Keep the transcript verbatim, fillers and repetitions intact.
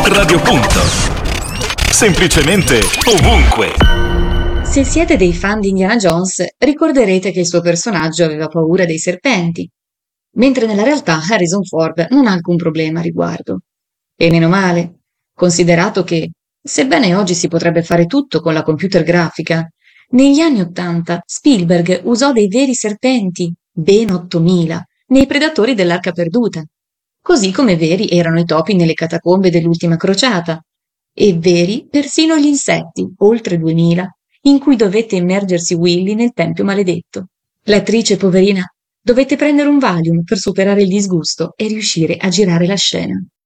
Radio Punto. Semplicemente ovunque. Se siete dei fan di Indiana Jones, ricorderete che il suo personaggio aveva paura dei serpenti, mentre nella realtà Harrison Ford non ha alcun problema a riguardo. E meno male, considerato che, sebbene oggi si potrebbe fare tutto con la computer grafica, negli anni Ottanta Spielberg usò dei veri serpenti, ben ottomila, nei Predatori dell'Arca Perduta, così come veri erano i topi nelle catacombe dell'Ultima Crociata, e veri persino gli insetti, oltre duemila, in cui dovette immergersi Willy nel Tempio Maledetto. L'attrice, poverina, dovette prendere un Valium per superare il disgusto e riuscire a girare la scena.